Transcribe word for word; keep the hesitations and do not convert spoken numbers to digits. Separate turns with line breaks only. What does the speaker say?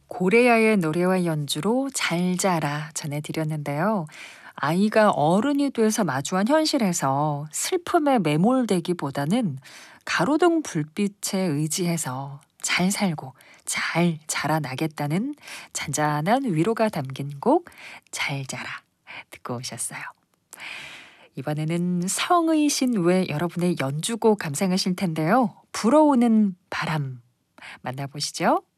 고래야의 노래와 연주로 잘 자라 전해드렸는데요. 아이가 어른이 돼서 마주한 현실에서 슬픔에 매몰되기보다는 가로등 불빛에 의지해서 잘 살고 잘 자라나겠다는 잔잔한 위로가 담긴 곡 잘 자라 듣고 오셨어요. 이번에는 성의신 외 여러분의 연주곡 감상하실 텐데요. 불어오는 바람 만나보시죠.